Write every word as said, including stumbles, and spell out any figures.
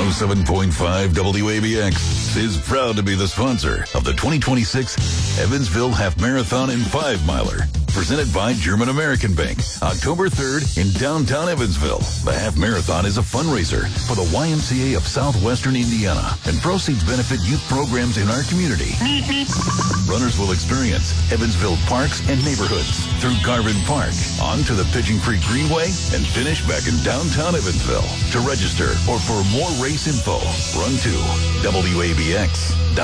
oh seven point five W A B X is proud to be the sponsor of the twenty twenty-six Evansville Half Marathon and Five Miler, presented by German American Bank, October third in downtown Evansville. The Half Marathon is a fundraiser for the Y M C A of Southwestern Indiana, and proceeds benefit youth programs in our community. Runners will experience Evansville parks and neighborhoods through Garvin Park, on to the Pigeon Creek Greenway, and finish back in downtown Evansville. To register or for more race info, run to W A B X dot